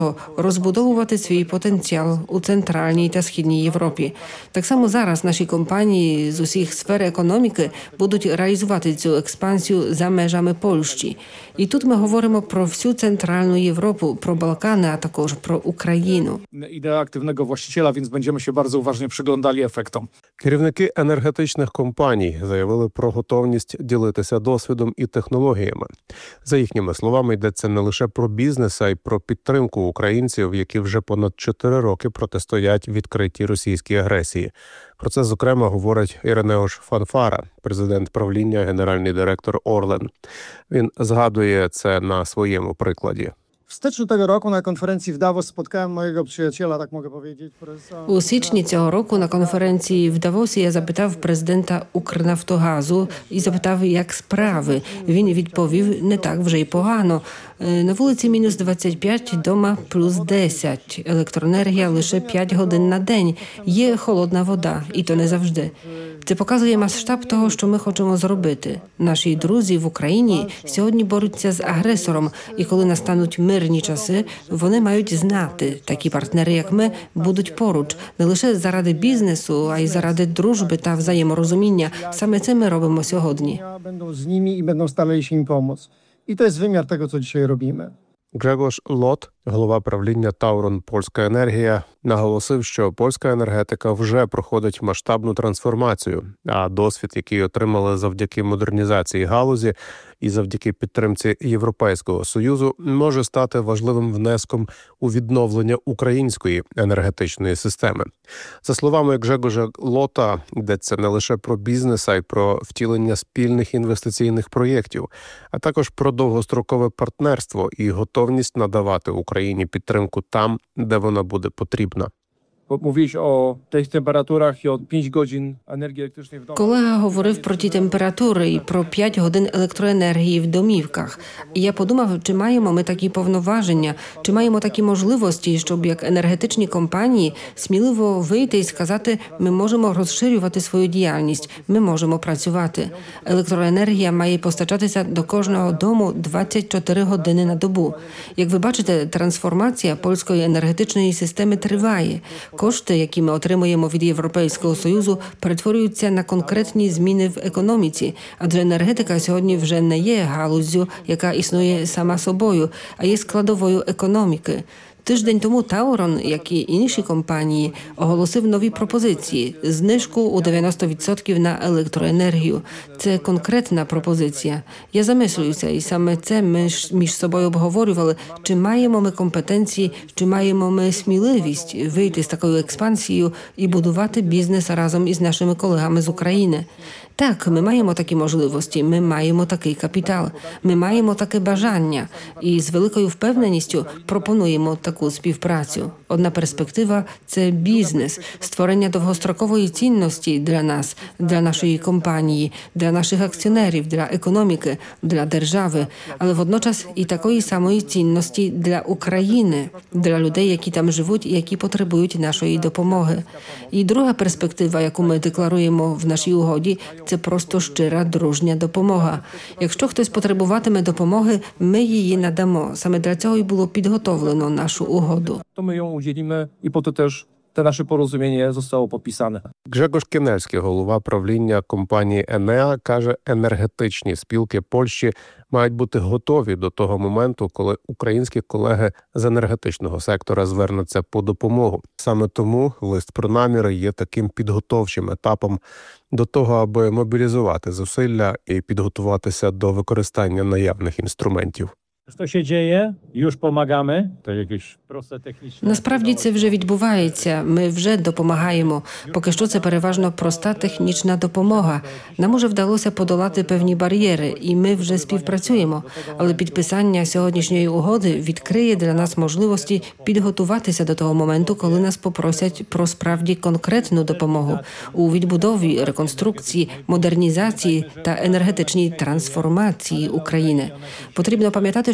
розбудовувати свій потенціал у Центральній та Східній Європі. Так само зараз наші компанії з усіх сфер економіки будуть реалізувати цю експансію за межами Польщі. І тут ми говоримо про всю Центральну Європу, про Балкани, а також про Україну. Idea aktywnego właściciela, więc będziemy się bardzo uważnie przyglądali efektom. Керівники енергетичних компаній заявили про готовність ділитися досвідом і технологіями. За їхніми словами, йдеться не лише про бізнес, а й про підтримку українців, які вже понад 4 роки протистоять відкритій російській агресії. Про це, зокрема, говорить Іринеуш Фанфара, президент правління, генеральний директор Орлен. Він згадує це на своєму прикладі. W styczniu tego roku na konferencji w Davos spotkałem mojego przyjaciela, tak mogę powiedzieć, prezesa. У січні цього року на конференції в Давосі я запитав президента Укрнафтогазу і запитав, як справи. Він відповів, не так вже й погано. На вулиці мінус 25, дома плюс 10. Електроенергія лише 5 годин на день. Є холодна вода, і то не завжди. Це показує масштаб того, що ми хочемо зробити. Наші друзі в Україні сьогодні борються з агресором, і коли настануть мирні часи, вони мають знати, такі партнери, як ми, будуть поруч. Не лише заради бізнесу, а й заради дружби та взаєморозуміння. Саме це ми робимо сьогодні. Będą z nimi i będą starali się im pomóc. I to jest wymiar tego, co dzisiaj robimy. Грегош Лот, голова правління Таурон «Польська енергія», наголосив, що польська енергетика вже проходить масштабну трансформацію, а досвід, який отримали завдяки модернізації галузі і завдяки підтримці Європейського Союзу, може стати важливим внеском у відновлення української енергетичної системи. За словами Грегоша Лота, йдеться не лише про бізнес, а й про втілення спільних інвестиційних проєктів, а також про довгострокове партнерство і готовність надавати Україні підтримку там, де вона буде потрібна. Mówiłeś o tych temperaturach i o 5 godzin energii elektrycznej w domu. Колега говорив про ті температури і про 5 годин електроенергії в домівках. І я подумав, чи маємо ми такі повноваження, чи маємо такі можливості, щоб як енергетичні компанії сміливо вийти і сказати, ми можемо розширювати свою діяльність, ми можемо працювати. Електроенергія має постачатися до кожного дому 24 години на добу. Як ви бачите, трансформація польської енергетичної системи триває. Кошти, які ми отримуємо від Європейського Союзу, перетворюються на конкретні зміни в економіці, адже енергетика сьогодні вже не є галуззю, яка існує сама собою, а є складовою економіки. Тиждень тому Таурон, як і інші компанії, оголосив нові пропозиції – знижку у 90% на електроенергію. Це конкретна пропозиція. Я замислююся, і саме це ми між собою обговорювали, чи маємо ми компетенції, чи маємо ми сміливість вийти з такою експансією і будувати бізнес разом із нашими колегами з України. Так, ми маємо такі можливості, ми маємо такий капітал, ми маємо таке бажання і з великою впевненістю пропонуємо таку співпрацю. Одна перспектива – це бізнес, створення довгострокової цінності для нас, для нашої компанії, для наших акціонерів, для економіки, для держави, але водночас і такої самої цінності для України, для людей, які там живуть і які потребують нашої допомоги. І друга перспектива, яку ми декларуємо в нашій угоді – це просто щира, дружня допомога. Якщо хтось потребуватиме допомоги, ми її надамо. Саме для цього і було підготовлено нашу угоду. To my ją udzielimy i po to też te nasze porozumienie zostało podpisane. Грегош Кінельський, голова правління компанії «Енеа», каже, енергетичні спілки Польщі мають бути готові до того моменту, коли українські колеги з енергетичного сектора звернуться по допомогу. Саме тому лист про наміри є таким підготовчим етапом до того, аби мобілізувати зусилля і підготуватися до використання наявних інструментів. Co się dzieje? Już pomagamy. To jakieś proste techniczne. Насправді це вже відбувається. Ми вже допомагаємо. Поки що це переважно проста технічна допомога. Нам уже вдалося подолати певні бар'єри, і ми вже співпрацюємо. Але підписання сьогоднішньої угоди відкриє для нас можливості підготуватися до того моменту, коли нас попросять про справді конкретну допомогу у відбудові, реконструкції, модернізації та енергетичній трансформації України. Потрібно пам'ятати,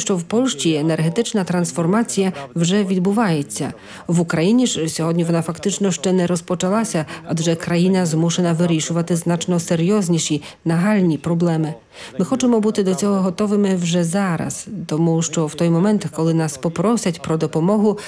що в Польщі енергетична трансформація вже відбувається. В Україні ж сьогодні вона фактично ще не розпочалася, адже країна змушена вирішувати значно серйозніші, нагальні проблеми. Ми хочемо бути до цього готовими вже зараз, тому що в той момент, коли нас попросять про допомогу,